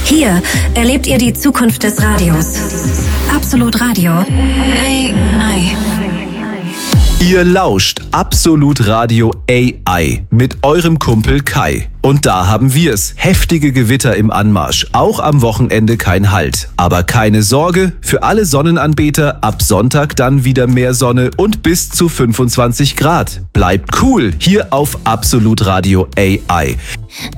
Hier erlebt ihr die Zukunft des Radios. Absolut Radio. AI. Ihr lauscht Absolut Radio AI mit eurem Kumpel Kai. Und da haben wir's. Heftige Gewitter im Anmarsch. Auch am Wochenende kein Halt. Aber keine Sorge, für alle Sonnenanbeter ab Sonntag dann wieder mehr Sonne und bis zu 25 Grad. Bleibt cool hier auf Absolut Radio AI.